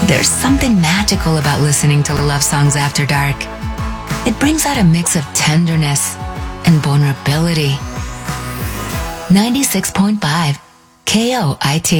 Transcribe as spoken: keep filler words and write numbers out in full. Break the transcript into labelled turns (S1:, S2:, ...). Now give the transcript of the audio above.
S1: There's something magical about listening to love songs after dark. It brings out a mix of tenderness and vulnerability. ninety-six point five K O I T